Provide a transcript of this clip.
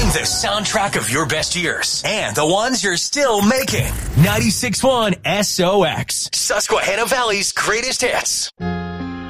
playing the soundtrack of your best years and the ones you're still making. 96.1 SOX, Susquehanna Valley's greatest hits.